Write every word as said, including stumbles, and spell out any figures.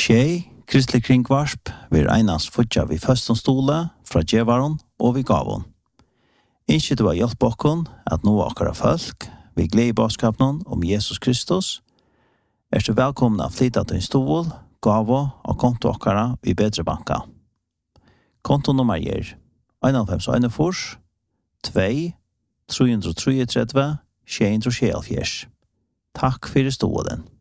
Tjej, kristelig kringvarsp, vi einans futja vi førstom stole, fra djevaron og vi gavon. Innskje du har hjelp okkon at nå akkara folk, vi gleder i baskapnon om Jesus Kristus, er du velkommen å flytta til en stol, gavo og konto akkara i bedre banka. Kontonummer er en fem en fors, to, tre tre tre, sju tre sju. Takk for stolen.